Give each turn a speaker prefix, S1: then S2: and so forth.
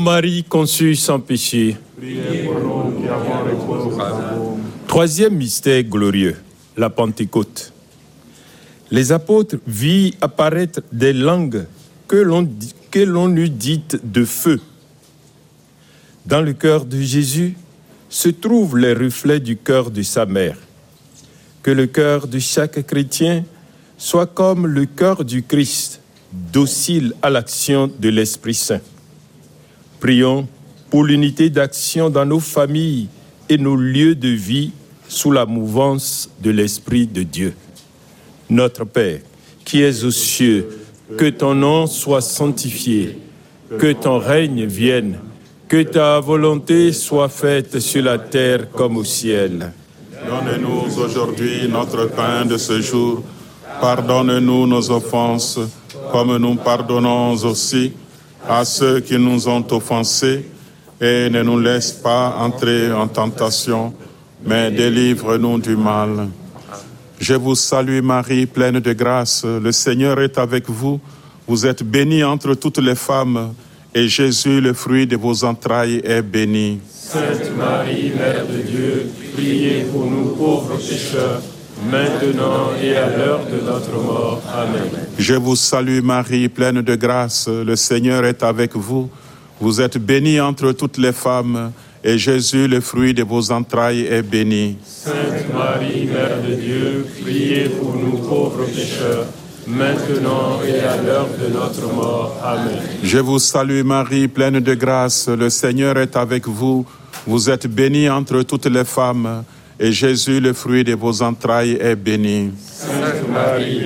S1: Marie conçue sans péché.
S2: Priez pour nous qui avons recours au amour.
S1: Troisième mystère glorieux, la Pentecôte. Les apôtres virent apparaître des langues que l'on eût dites de feu. Dans le cœur de Jésus se trouvent les reflets du cœur de sa mère. Que le cœur de chaque chrétien soit comme le cœur du Christ, docile à l'action de l'Esprit Saint. Prions pour l'unité d'action dans nos familles et nos lieux de vie sous la mouvance de l'Esprit de Dieu. Notre Père, qui es aux cieux, que ton nom soit sanctifié, que ton règne vienne, que ta volonté soit faite sur la terre comme au ciel.
S2: Donne-nous aujourd'hui notre pain de ce jour. Pardonne-nous nos offenses, comme nous pardonnons aussi à ceux qui nous ont offensés. Et ne nous laisse pas entrer en tentation, mais délivre-nous du mal. Je vous salue Marie, pleine de grâce. Le Seigneur est avec vous. Vous êtes bénie entre toutes les femmes, et Jésus, le fruit de vos entrailles, est béni.
S1: Sainte Marie, Mère de Dieu, priez pour nous pauvres pécheurs, maintenant et à l'heure de notre mort. Amen.
S2: Je vous salue Marie, pleine de grâce. Le Seigneur est avec vous. Vous êtes bénie entre toutes les femmes, et Jésus, le fruit de vos entrailles, est béni.
S1: Sainte Marie, Mère de Dieu, priez pour nous pauvres pécheurs, maintenant et à l'heure de notre mort. Amen.
S2: Je vous salue Marie, pleine de grâce. Le Seigneur est avec vous. Vous êtes bénie entre toutes les femmes, et Jésus, le fruit de vos entrailles, est béni.
S1: Sainte Marie,